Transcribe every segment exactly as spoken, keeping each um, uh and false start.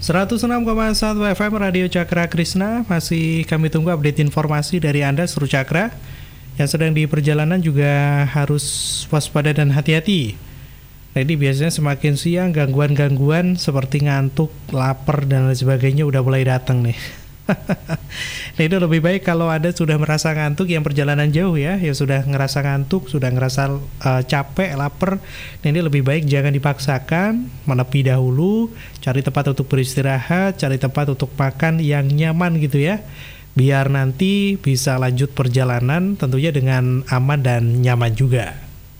seratus enam koma satu F M Radio Cakra Krishna. Masih kami tunggu update informasi dari Anda seluruh Cakra yang sedang di perjalanan juga harus waspada dan hati-hati. Jadi biasanya semakin siang gangguan-gangguan seperti ngantuk, lapar dan lain sebagainya udah mulai datang nih. Nah itu lebih baik kalau Anda sudah merasa ngantuk yang perjalanan jauh ya, yang sudah ngerasa ngantuk, sudah ngerasa uh, capek, lapar. Nah ini lebih baik jangan dipaksakan, menepi dahulu, cari tempat untuk beristirahat, cari tempat untuk makan yang nyaman gitu ya, biar nanti bisa lanjut perjalanan tentunya dengan aman dan nyaman juga.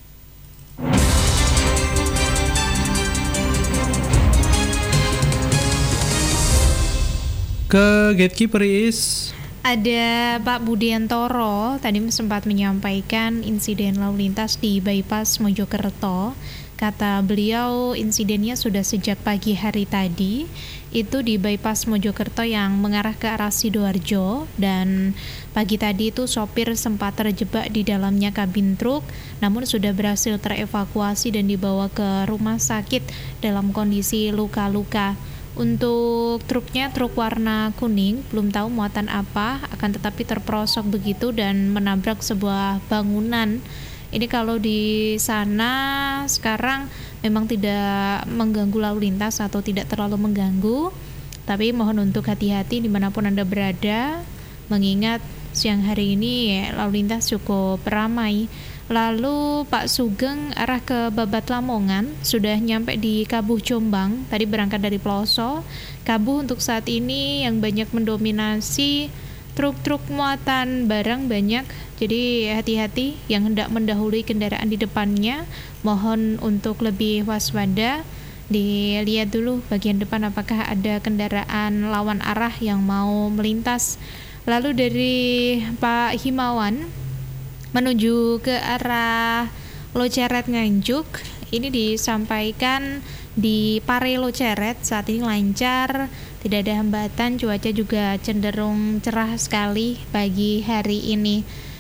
Ke Gatekeeper is ada Pak Budiantoro tadi sempat menyampaikan insiden lalu lintas di bypass Mojokerto. Kata beliau insidennya sudah sejak pagi hari tadi, itu di bypass Mojokerto yang mengarah ke arah Sidoarjo, dan pagi tadi itu sopir sempat terjebak di dalamnya kabin truk, namun sudah berhasil terevakuasi dan dibawa ke rumah sakit dalam kondisi luka-luka. Untuk truknya, truk warna kuning, belum tahu muatan apa, akan tetapi terperosok begitu dan menabrak sebuah bangunan. Ini kalau di sana sekarang memang tidak mengganggu lalu lintas atau tidak terlalu mengganggu, tapi mohon untuk hati-hati dimanapun Anda berada, mengingat siang hari ini ya, lalu lintas cukup ramai. Lalu Pak Sugeng arah ke Babat Lamongan sudah nyampe di Kabuh Jombang, tadi berangkat dari Ploso. Kabuh untuk saat ini yang banyak mendominasi truk-truk muatan barang banyak, jadi hati-hati yang hendak mendahului kendaraan di depannya, mohon untuk lebih waspada. Dilihat dulu bagian depan apakah ada kendaraan lawan arah yang mau melintas. Lalu dari Pak Himawan menuju ke arah Loceret Nganjuk, ini disampaikan di Pare Loceret saat ini lancar, tidak ada hambatan, cuaca juga cenderung cerah sekali pagi hari ini.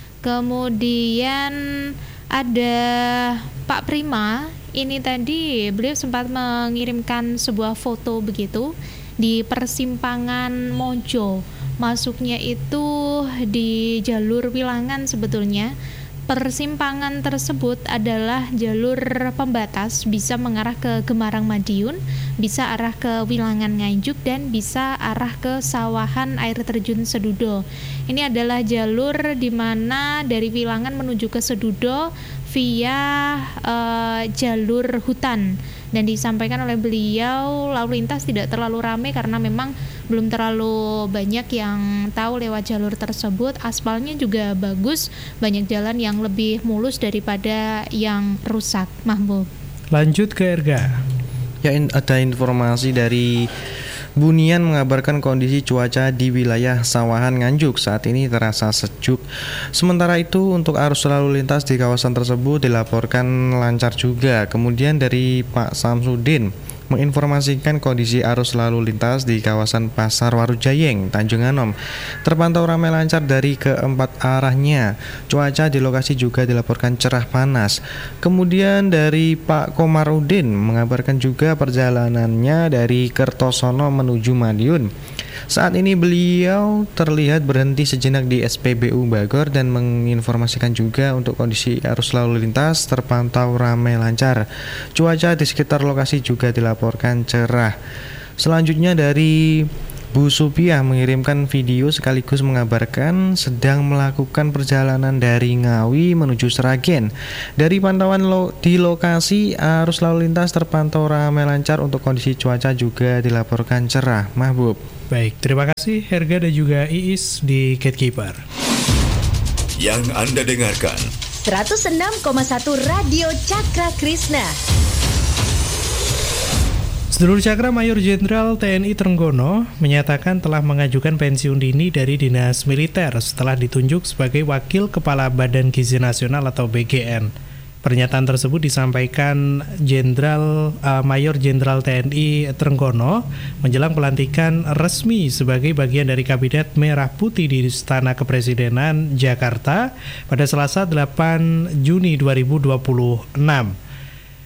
Kemudian ada Pak Prima, ini tadi beliau sempat mengirimkan sebuah foto begitu di persimpangan Mojo. Masuknya itu di jalur Wilangan sebetulnya. Persimpangan tersebut adalah jalur pembatas, bisa mengarah ke Gemarang Madiun, bisa arah ke Wilangan Nganjuk, dan bisa arah ke Sawahan Air Terjun Sedudo. Ini adalah jalur di mana dari Wilangan menuju ke Sedudo via uh, jalur hutan. Dan disampaikan oleh beliau lalu lintas tidak terlalu ramai karena memang belum terlalu banyak yang tahu lewat jalur tersebut. Aspalnya juga bagus, banyak jalan yang lebih mulus daripada yang rusak. Mahbub. Lanjut ke Erga. Ya, in, ada informasi dari Bunian mengabarkan kondisi cuaca di wilayah Sawahan Nganjuk saat ini terasa sejuk. Sementara itu untuk arus lalu lintas di kawasan tersebut dilaporkan lancar juga. Kemudian dari Pak Samsudin menginformasikan kondisi arus lalu lintas di kawasan Pasar Warujayeng, Tanjung Anom terpantau ramai lancar dari keempat arahnya. Cuaca di lokasi juga dilaporkan cerah panas. Kemudian dari Pak Komarudin mengabarkan juga perjalanannya dari Kertosono menuju Madiun. Saat ini beliau terlihat berhenti sejenak di S P B U Bagor dan menginformasikan juga untuk kondisi arus lalu lintas terpantau ramai lancar. Cuaca di sekitar lokasi juga dilaporkan cerah. Selanjutnya dari Bu Supiah mengirimkan video sekaligus mengabarkan sedang melakukan perjalanan dari Ngawi menuju Sragen. Dari pantauan lo- di lokasi, arus lalu lintas terpantau ramai lancar, untuk kondisi cuaca juga dilaporkan cerah. Mahbub. Baik, terima kasih Herga dan juga Iis di Gatekeeper. Yang Anda dengarkan seratus enam koma satu Radio Cakra Krishna. Sedulur Cakra, Mayor Jenderal T N I Trenggono menyatakan telah mengajukan pensiun dini dari dinas militer setelah ditunjuk sebagai Wakil Kepala Badan Gizi Nasional atau B G N. Pernyataan tersebut disampaikan Jenderal uh, Mayor Jenderal T N I Trenggono menjelang pelantikan resmi sebagai bagian dari Kabinet Merah Putih di Istana Kepresidenan Jakarta pada Selasa delapan Juni dua ribu dua puluh enam.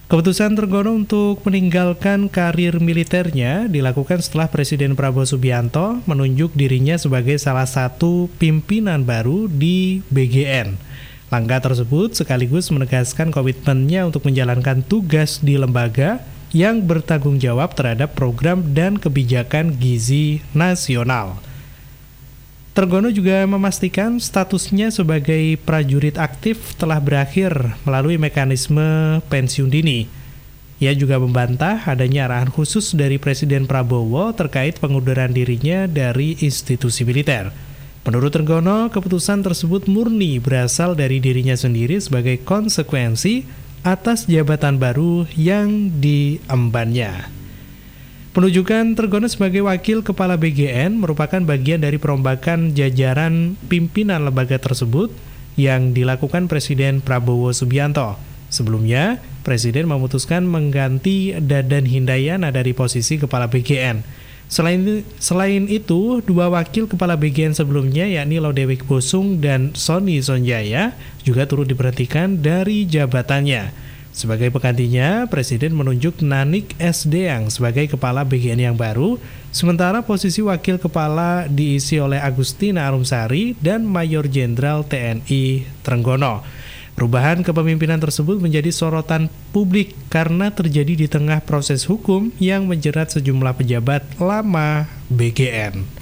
Keputusan Trenggono untuk meninggalkan karir militernya dilakukan setelah Presiden Prabowo Subianto menunjuk dirinya sebagai salah satu pimpinan baru di B G N. Langkah tersebut sekaligus menegaskan komitmennya untuk menjalankan tugas di lembaga yang bertanggung jawab terhadap program dan kebijakan gizi nasional. Trenggono juga memastikan statusnya sebagai prajurit aktif telah berakhir melalui mekanisme pensiun dini. Ia juga membantah adanya arahan khusus dari Presiden Prabowo terkait pengunduran dirinya dari institusi militer. Menurut Trenggono, keputusan tersebut murni berasal dari dirinya sendiri sebagai konsekuensi atas jabatan baru yang diembannya. Penunjukan Trenggono sebagai wakil kepala B G N merupakan bagian dari perombakan jajaran pimpinan lembaga tersebut yang dilakukan Presiden Prabowo Subianto. Sebelumnya, Presiden memutuskan mengganti Dadan Hindayana dari posisi kepala B G N. Selain, selain itu, dua wakil kepala B G N sebelumnya yakni Lodewijk Bosung dan Sony Sonjaya juga turut diberhentikan dari jabatannya. Sebagai penggantinya, Presiden menunjuk Nanik S. Deang sebagai kepala B G N yang baru, sementara posisi wakil kepala diisi oleh Agustina Arumsari dan Mayor Jenderal T N I Trenggono. Perubahan kepemimpinan tersebut menjadi sorotan publik karena terjadi di tengah proses hukum yang menjerat sejumlah pejabat lama B G N.